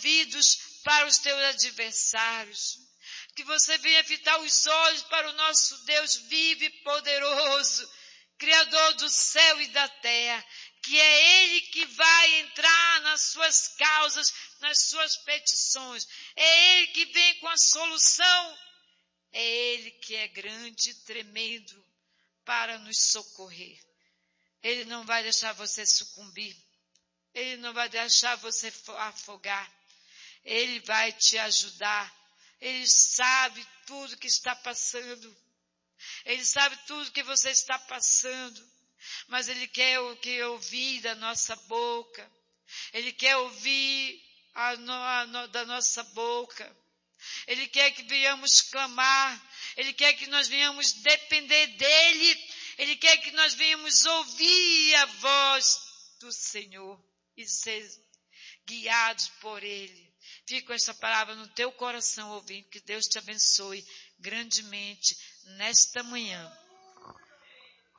ouvidos para os teus adversários. Que você venha fitar os olhos para o nosso Deus vivo e poderoso, Criador do céu e da terra, que é Ele que vai entrar nas suas causas, nas suas petições. É Ele que vem com a solução. É Ele que é grande e tremendo para nos socorrer. Ele não vai deixar você sucumbir. Ele não vai deixar você afogar. Ele vai te ajudar. Ele sabe tudo que está passando. Ele sabe tudo que você está passando. Mas Ele quer ouvir da nossa boca. Ele quer ouvir da nossa boca. Ele quer que venhamos clamar. Ele quer que nós venhamos depender dEle. Ele quer que nós venhamos ouvir a voz do Senhor e ser guiados por Ele. Fica com essa palavra no teu coração ouvindo. Que Deus te abençoe grandemente nesta manhã.